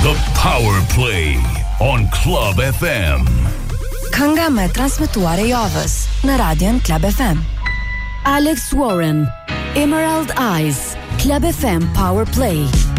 The Power Play on Club FM. Kënga me transmetuar e javës në Radion Club FM. Alex Warren, Emerald Eyes, Club FM Power Play.